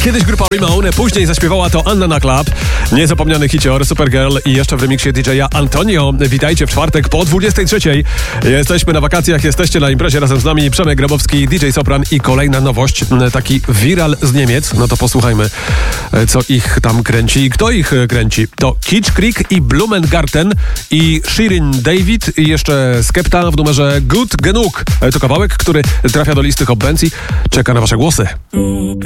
Kiedyś grupa Ramone, później zaśpiewała to Anna na Club. Niezapomniany hicior, Supergirl i jeszcze w remiksie DJ-a Antonio. Witajcie w czwartek po 23. Jesteśmy na wakacjach, jesteście na imprezie razem z nami. Przemek Grabowski, DJ Sopran i kolejna nowość, taki viral z Niemiec. No to posłuchajmy, co ich tam kręci i kto ich kręci. To Kitsch Creek i Blumengarten i Shirin David i jeszcze Skepta w numerze Gut Genug. To kawałek, który trafia do listy Hot Bands. Czeka na wasze głosy.